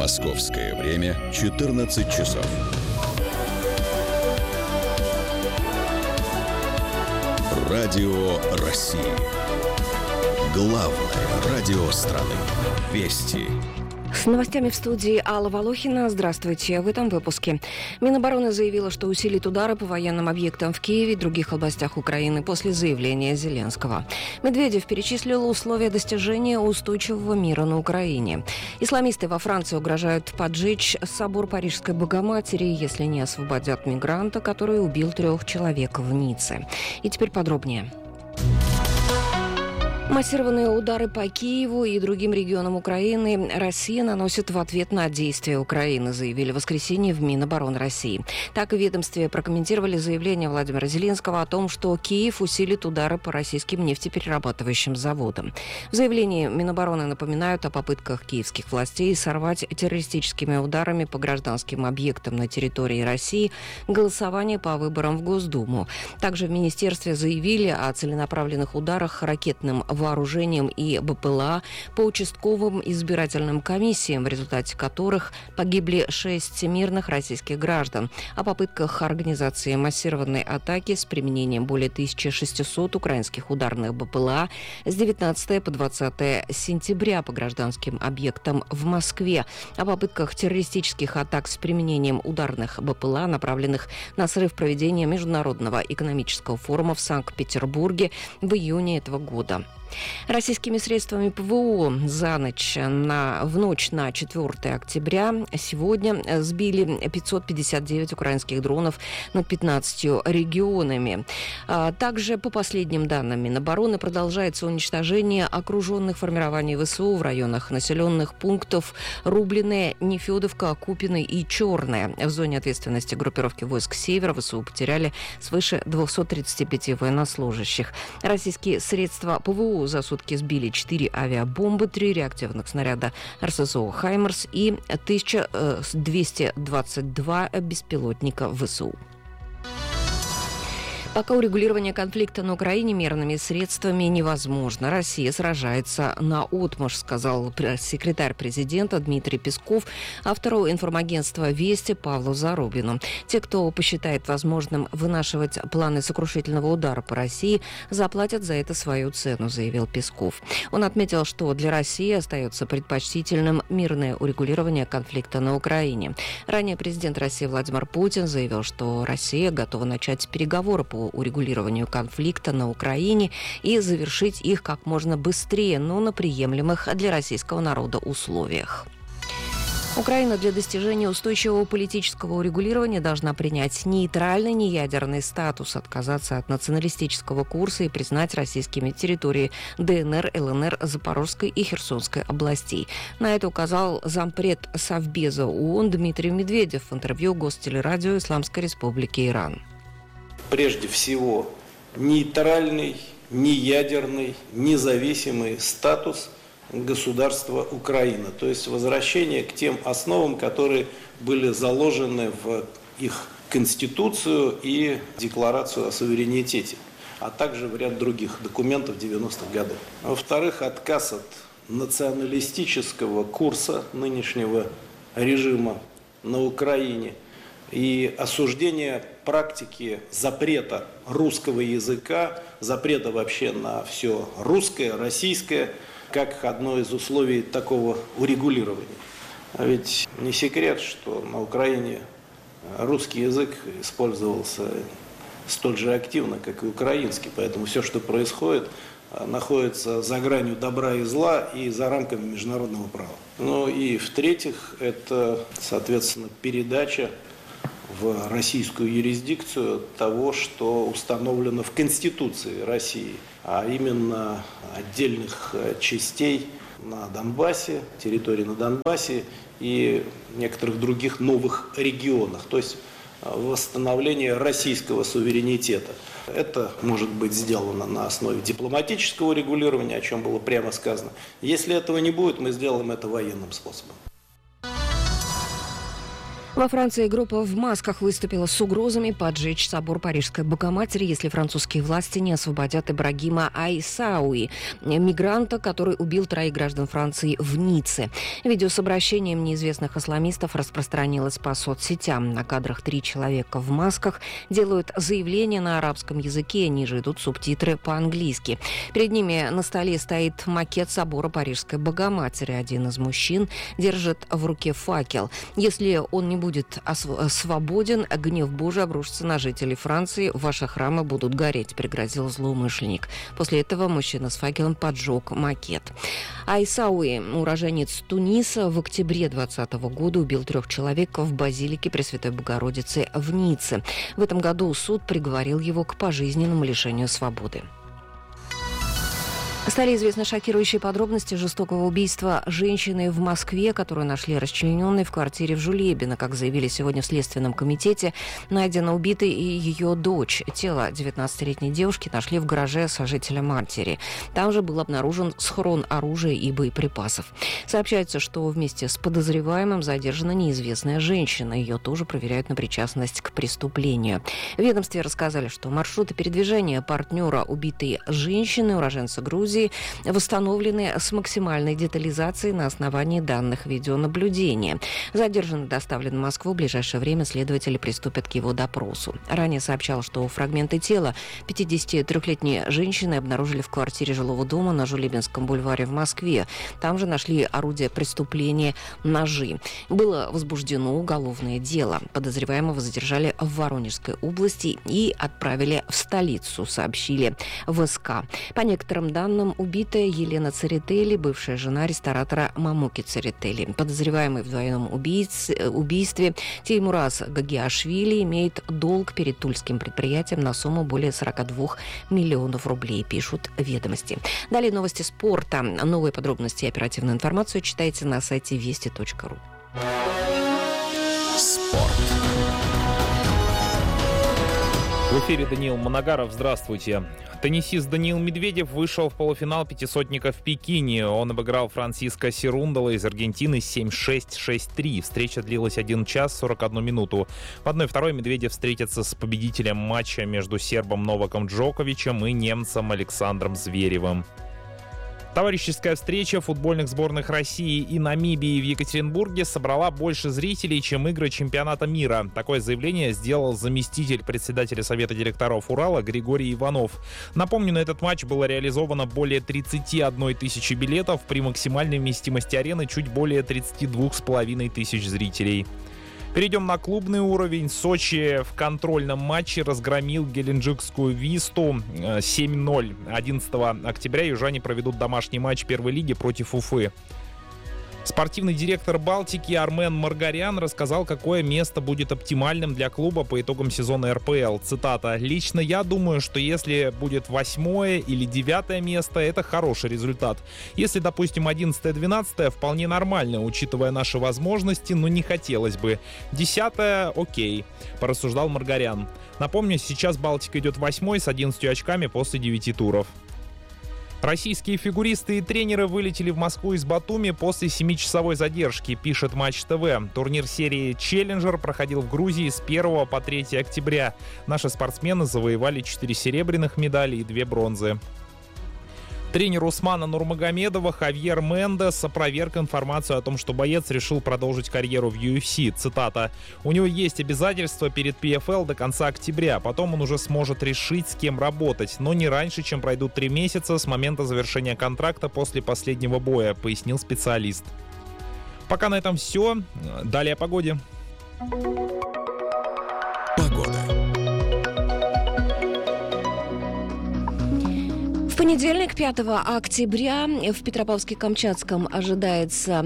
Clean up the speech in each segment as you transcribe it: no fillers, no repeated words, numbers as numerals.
Московское время 14 часов. Радио России. Главное радио страны. Вести. С новостями в студии Алла Волохина. Здравствуйте. В этом выпуске. Минобороны заявила, что усилит удары по военным объектам в Киеве и других областях Украины после заявления Зеленского. Медведев перечислил условия достижения устойчивого мира на Украине. Исламисты во Франции угрожают поджечь собор Парижской Богоматери, если не освободят мигранта, который убил 3 человек в Ницце. И теперь подробнее. Массированные удары по Киеву и другим регионам Украины Россия наносит в ответ на действия Украины, заявили в воскресенье в Минобороны России. Так в ведомстве прокомментировали заявление Владимира Зеленского о том, что Киев усилит удары по российским нефтеперерабатывающим заводам. В заявлении Минобороны напоминают о попытках киевских властей сорвать террористическими ударами по гражданским объектам на территории России голосование по выборам в Госдуму. Также в министерстве заявили о целенаправленных ударах ракетным вооружением и БПЛА по участковым избирательным комиссиям, в результате которых погибли 6 мирных российских граждан, о попытках организации массированной атаки с применением более 1600 украинских ударных БПЛА с 19 по 20 сентября по гражданским объектам в Москве, о попытках террористических атак с применением ударных БПЛА, направленных на срыв проведения Международного экономического форума в Санкт-Петербурге в июне этого года. Российскими средствами ПВО в ночь на 4 октября сегодня сбили 559 украинских дронов над 15 регионами. Также, по последним данным Минобороны, продолжается уничтожение окруженных формирований ВСУ в районах населенных пунктов Рубленное, Нефедовка, Купино и Черное. В зоне ответственности группировки войск Севера ВСУ потеряли свыше 235 военнослужащих. Российские средства ПВО за сутки сбили 4 авиабомбы, 3 реактивных снаряда РСЗО «Хаймерс» и 1222 беспилотника ВСУ. Пока урегулирование конфликта на Украине мирными средствами невозможно. Россия сражается наотмашь, сказал секретарь президента Дмитрий Песков автору информагентства «Вести» Павлу Зарубину. Те, кто посчитает возможным вынашивать планы сокрушительного удара по России, заплатят за это свою цену, заявил Песков. Он отметил, что для России остается предпочтительным мирное урегулирование конфликта на Украине. Ранее президент России Владимир Путин заявил, что Россия готова начать переговоры по урегулированию конфликта на Украине и завершить их как можно быстрее, но на приемлемых для российского народа условиях. Украина для достижения устойчивого политического урегулирования должна принять нейтральный неядерный статус, отказаться от националистического курса и признать российскими территории ДНР, ЛНР, Запорожской и Херсонской областей. На это указал зампред Совбеза ООН Дмитрий Медведев в интервью Гостелерадио Исламской Республики Иран. Прежде всего, нейтральный, неядерный, независимый статус государства Украина. То есть возвращение к тем основам, которые были заложены в их Конституцию и Декларацию о суверенитете, а также в ряд других документов 90-х годов. Во-вторых, отказ от националистического курса нынешнего режима на Украине и осуждение практики запрета русского языка, запрета вообще на все русское, российское, как одно из условий такого урегулирования. А ведь не секрет, что на Украине русский язык использовался столь же активно, как и украинский, поэтому все, что происходит, находится за гранью добра и зла и за рамками международного права. Ну и в-третьих, это, соответственно, передача в российскую юрисдикцию того, что установлено в Конституции России, а именно отдельных частей на Донбассе, территории на Донбассе и некоторых других новых регионах, то есть восстановление российского суверенитета. Это может быть сделано на основе дипломатического регулирования, о чем было прямо сказано. Если этого не будет, мы сделаем это военным способом. Во Франции группа в масках выступила с угрозами поджечь собор Парижской Богоматери, если французские власти не освободят Ибрагима Айсауи, мигранта, который убил 3 граждан Франции в Ницце. Видео с обращением неизвестных исламистов распространилось по соцсетям. На кадрах 3 человека в масках делают заявления на арабском языке, ниже идут субтитры по-английски. Перед ними на столе стоит макет собора Парижской Богоматери. Один из мужчин держит в руке факел. Если он не будет свободен, гнев Божий обрушится на жителей Франции. Ваши храмы будут гореть, пригрозил злоумышленник. После этого мужчина с факелом поджег макет. Айсауи, уроженец Туниса, в октябре 2020 года убил 3 человек в базилике Пресвятой Богородицы в Ницце. В этом году суд приговорил его к пожизненному лишению свободы. Стали известны шокирующие подробности жестокого убийства женщины в Москве, которую нашли расчлененной в квартире в Жулебино. Как заявили сегодня в Следственном комитете, найдена убитой и ее дочь. Тело 19-летней девушки нашли в гараже сожителя матери. Там же был обнаружен схрон оружия и боеприпасов. Сообщается, что вместе с подозреваемым задержана неизвестная женщина. Ее тоже проверяют на причастность к преступлению. В ведомстве рассказали, что маршруты передвижения партнера убитой женщины, уроженца Грузии, восстановлены с максимальной детализацией на основании данных видеонаблюдения. Задержанный доставлен в Москву. В ближайшее время следователи приступят к его допросу. Ранее сообщал, что фрагменты тела 53-летней женщины обнаружили в квартире жилого дома на Жулебинском бульваре в Москве. Там же нашли орудие преступления – ножи. Было возбуждено уголовное дело. Подозреваемого задержали в Воронежской области и отправили в столицу, сообщили в СК. По некоторым данным, убитая Елена Церетели, бывшая жена ресторатора Мамуки Церетели. Подозреваемый в двойном убийстве Теймураз Гагиашвили имеет долг перед тульским предприятием на сумму более 42 миллионов рублей, пишут «Ведомости». Далее новости спорта. Новые подробности и оперативную информацию читайте на сайте вести.ру. Спорт. В эфире Даниил Моногаров. Здравствуйте. Теннисист Даниил Медведев вышел в полуфинал пятисотника в Пекине. Он обыграл Франциско Серундола из Аргентины 7-6, 6-3. Встреча длилась 1 час 41 минуту. В 1-2 Медведев встретится с победителем матча между сербом Новаком Джоковичем и немцем Александром Зверевым. Товарищеская встреча футбольных сборных России и Намибии в Екатеринбурге собрала больше зрителей, чем игры чемпионата мира. Такое заявление сделал заместитель председателя Совета директоров Урала Григорий Иванов. Напомню, на этот матч было реализовано более 31 тысячи билетов, при максимальной вместимости арены чуть более 32,5 тысяч зрителей. Перейдем на клубный уровень. Сочи в контрольном матче разгромил геленджикскую Висту 7-0. 11 октября южане проведут домашний матч первой лиги против Уфы. Спортивный директор «Балтики» Армен Маргарян рассказал, какое место будет оптимальным для клуба по итогам сезона РПЛ. Цитата: «Лично я думаю, что если будет 8-е или 9-е место, это хороший результат. Если, допустим, 11-е, 12-е, вполне нормально, учитывая наши возможности, но не хотелось бы. 10-е — окей», — порассуждал Маргарян. Напомню, сейчас «Балтика» идет 8-й с 11 очками после 9 туров. Российские фигуристы и тренеры вылетели в Москву из Батуми после 7-часовой задержки, пишет Матч ТВ. Турнир серии «Челленджер» проходил в Грузии с 1 по 3 октября. Наши спортсмены завоевали 4 серебряных медали и 2 бронзы. Тренер Усмана Нурмагомедова Хавьер Мендес опроверг информацию о том, что боец решил продолжить карьеру в UFC. Цитата: «У него есть обязательства перед PFL до конца октября. Потом он уже сможет решить, с кем работать, но не раньше, чем пройдут 3 месяца с момента завершения контракта после последнего боя», — пояснил специалист. Пока на этом все. Далее о погоде. Погода. В понедельник, 5 октября, в Петропавловске-Камчатском ожидается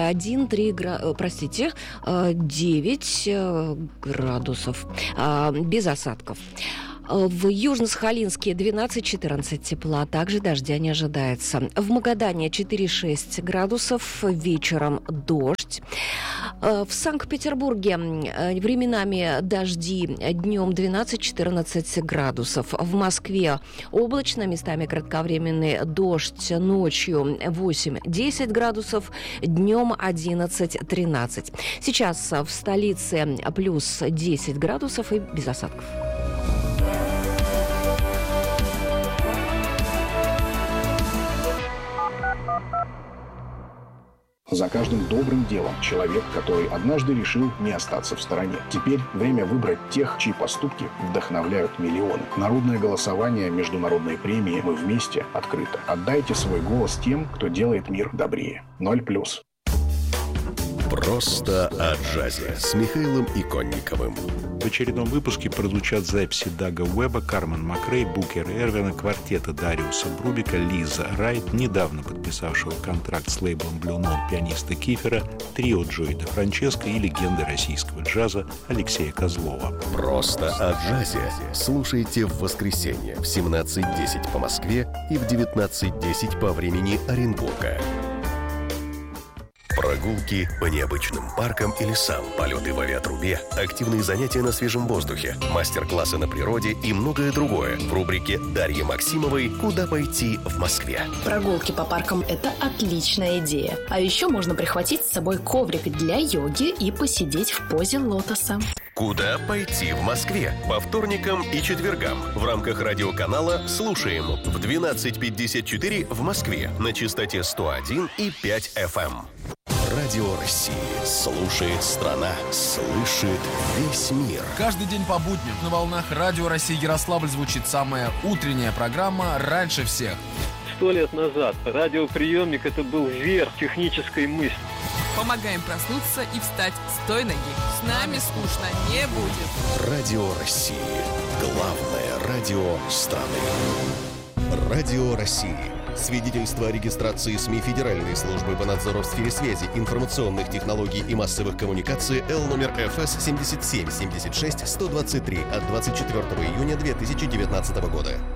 9 градусов без осадков. В Южно-Сахалинске 12-14 тепла, также дождя не ожидается. В Магадане 4-6 градусов, вечером дождь. В Санкт-Петербурге временами дожди, днем 12-14 градусов. В Москве облачно, местами кратковременный дождь, ночью 8-10 градусов, днем 11-13. Сейчас в столице плюс 10 градусов и без осадков. За каждым добрым делом человек, который однажды решил не остаться в стороне. Теперь время выбрать тех, чьи поступки вдохновляют миллионы. Народное голосование, международные премии «Мы вместе» открыто. Отдайте свой голос тем, кто делает мир добрее. 0+. Просто о джазе с Михаилом Иконниковым. В очередном выпуске прозвучат записи Дага Уэба, Кармен Макрей, Букера Эрвина, квартета Дариуса Брубика, Лиза Райт, недавно подписавшего контракт с лейблом Blue Note пианиста Кифера, трио Джои де Франческо и легенды российского джаза Алексея Козлова. Просто о джазе слушайте в воскресенье в 17:10 по Москве и в 19:10 по времени Оренбурга. Прогулки по необычным паркам и лесам, полеты в авиатрубе, активные занятия на свежем воздухе, мастер-классы на природе и многое другое в рубрике Дарьи Максимовой «Куда пойти в Москве». Прогулки по паркам – это отличная идея. А еще можно прихватить с собой коврик для йоги и посидеть в позе лотоса. «Куда пойти в Москве» по вторникам и четвергам в рамках радиоканала «Слушаем» в 12:54 в Москве на частоте 101,5 FM. Радио России. Слушает страна. Слышит весь мир. Каждый день по будням на волнах Радио России Ярославль звучит самая утренняя программа «Раньше всех». 100 лет назад радиоприемник – это был верх технической мысли. Помогаем проснуться и встать с той ноги. С нами скучно не будет. Радио России. Главное радио страны. Радио России. Свидетельство о регистрации СМИ Федеральной службы по надзору в сфере связи, информационных технологий и массовых коммуникаций Л номер ФС 77 76 123 от 24 июня 2019 года.